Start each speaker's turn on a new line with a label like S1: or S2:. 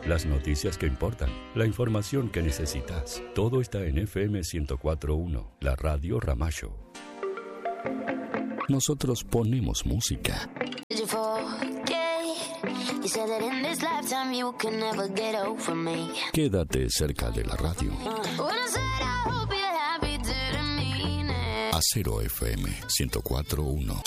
S1: las noticias que importan, la información que necesitas. Todo está en FM 104.1, la radio Ramallo. Nosotros ponemos música. Quédate cerca de la radio. Acero FM 104.1.